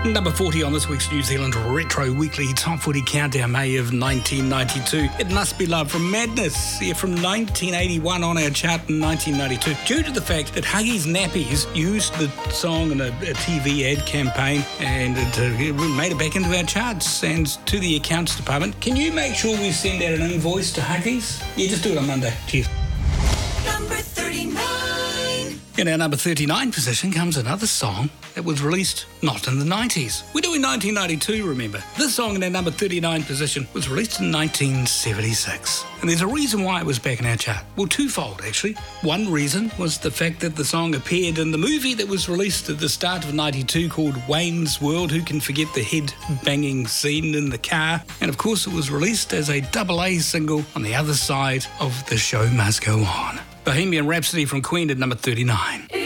Number 40 on this week's New Zealand Retro Weekly Top 40 Countdown, May of 1992. It Must Be Love from Madness, from 1981 on our chart in 1992. Due to the fact that Huggies Nappies used the song in a TV ad campaign and it made it back into our charts. And to the accounts department, can you make sure we send out an invoice to Huggies? Yeah, just do it on Monday. Cheers. Number 39. In our number 39 position comes another song that was released not in the 90s. We're doing 1992, remember. This song in our number 39 position was released in 1976. And there's a reason why it was back in our chart. Well, twofold, actually. One reason was the fact that the song appeared in the movie that was released at the start of 92 called Wayne's World. Who can forget the head-banging scene in the car? And, of course, it was released as a double-A single on the other side of The Show Must Go On. Bohemian Rhapsody from Queen at number 39.